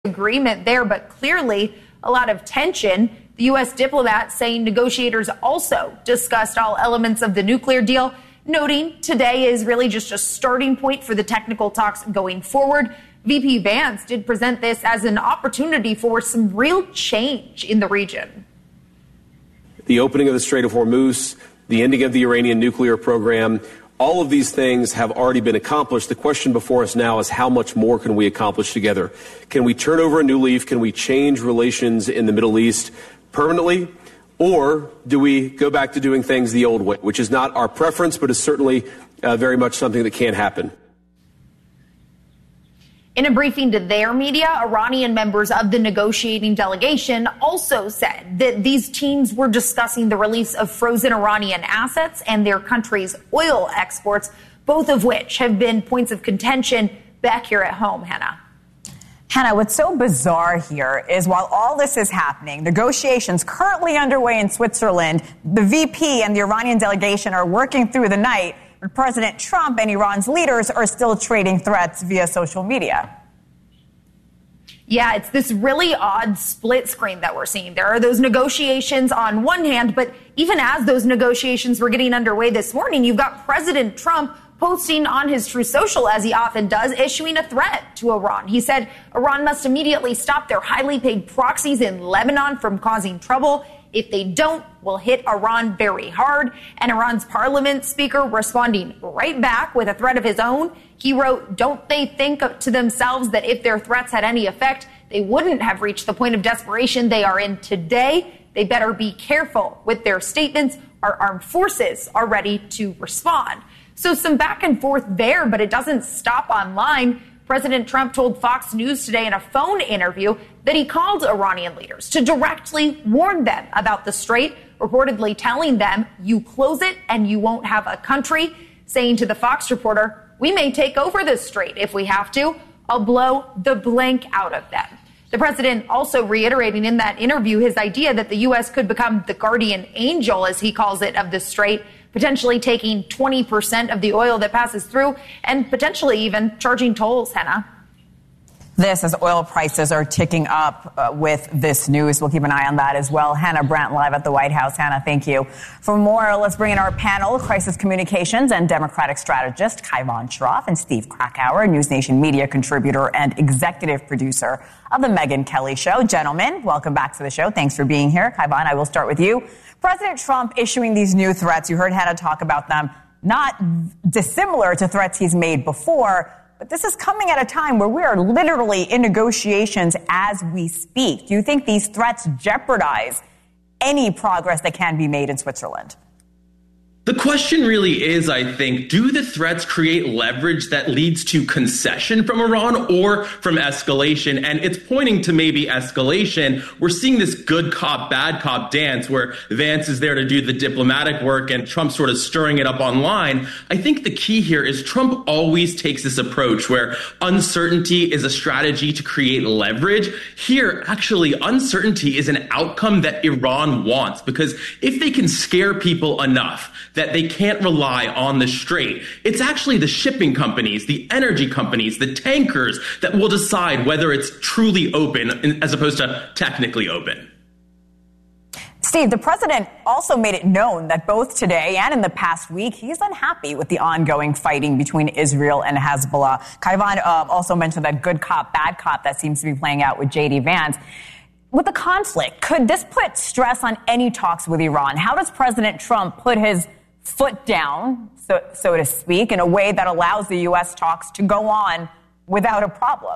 agreement there, but clearly a lot of tension. The U.S. diplomat saying negotiators also discussed all elements of the nuclear deal, noting today is really just a starting point for the technical talks going forward. VP Vance did present this as an opportunity for some real change in the region. The opening of the Strait of Hormuz, the ending of the Iranian nuclear program, all of these things have already been accomplished. The question before us now is how much more can we accomplish together? Can we turn over a new leaf? Can we change relations in the Middle East permanently? Or do we go back to doing things the old way, which is not our preference, but is certainly very much something that can happen? In a briefing to their media, Iranian members of the negotiating delegation also said that these teams were discussing the release of frozen Iranian assets and their country's oil exports, both of which have been points of contention back here at home, Hannah. Hannah, what's so bizarre here is while all this is happening, negotiations currently underway in Switzerland, the VP and the Iranian delegation are working through the night. But President Trump and Iran's leaders are still trading threats via social media. Yeah, it's this really odd split screen that we're seeing. There are those negotiations on one hand, but even as those negotiations were getting underway this morning, you've got President Trump posting on his Truth Social, as he often does, issuing a threat to Iran. He said Iran must immediately stop their highly paid proxies in Lebanon from causing trouble. If they don't, we'll hit Iran very hard. And Iran's parliament speaker responding right back with a threat of his own. He wrote, "Don't they think to themselves that if their threats had any effect, they wouldn't have reached the point of desperation they are in today? They better be careful with their statements. Our armed forces are ready to respond." So some back and forth there, but it doesn't stop online. President Trump told Fox News today in a phone interview that he called Iranian leaders to directly warn them about the strait, reportedly telling them, "You close it and you won't have a country," saying to the Fox reporter, "We may take over this strait if we have to. I'll blow the blank out of them." The president also reiterating in that interview his idea that the U.S. could become the guardian angel, as he calls it, of the strait, potentially taking 20% of the oil that passes through and potentially even charging tolls, Hannah. This as oil prices are ticking up with this news. We'll keep an eye on that as well. Hannah Brandt live at the White House. Hannah, thank you. For more, let's bring in our panel, crisis communications and Democratic strategist Kaivan Shroff and Steve Krakauer, News Nation media contributor and executive producer of the Megyn Kelly Show. Gentlemen, welcome back to the show. Thanks for being here. Kaivan, I will start with you. President Trump issuing these new threats, you heard Hannah talk about them, not dissimilar to threats he's made before, but this is coming at a time where we are literally in negotiations as we speak. Do you think these threats jeopardize any progress that can be made in Switzerland? The question really is, I think, do the threats create leverage that leads to concession from Iran or from escalation? And it's pointing to maybe escalation. We're seeing this good cop, bad cop dance where Vance is there to do the diplomatic work and Trump sort of stirring it up online. I think the key here is Trump always takes this approach where uncertainty is a strategy to create leverage. Here, actually, uncertainty is an outcome that Iran wants, because if they can scare people enough that they can't rely on the strait, it's actually the shipping companies, the energy companies, the tankers that will decide whether it's truly open as opposed to technically open. Steve, the president also made it known that both today and in the past week, he's unhappy with the ongoing fighting between Israel and Hezbollah. Kaivan also mentioned that good cop, bad cop that seems to be playing out with J.D. Vance. With the conflict, could this put stress on any talks with Iran? How does President Trump put his foot down, so to speak, in a way that allows the U.S. talks to go on without a problem?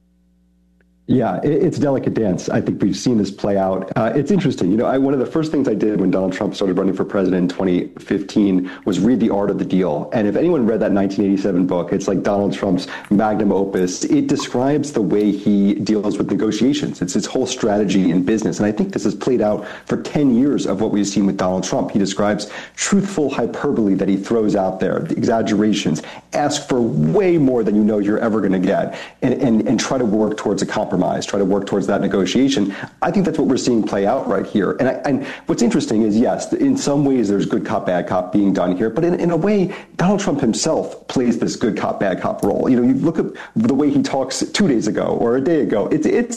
Yeah, it's a delicate dance. I think we've seen this play out. It's interesting. You know, one of the first things I did when Donald Trump started running for president in 2015 was read The Art of the Deal. And if anyone read that 1987 book, it's like Donald Trump's magnum opus. It describes the way he deals with negotiations. It's his whole strategy in business. And I think this has played out for 10 years of what we've seen with Donald Trump. He describes truthful hyperbole that he throws out there, the exaggerations, ask for way more than you know you're ever going to get, and try to work towards a compromise. compromise, try to work towards that negotiation. I think that's what we're seeing play out right here. And what's interesting is, yes, in some ways there's good cop, bad cop being done here, but in a way, Donald Trump himself plays this good cop, bad cop role. You look at the way he talks 2 days ago or a day ago. It's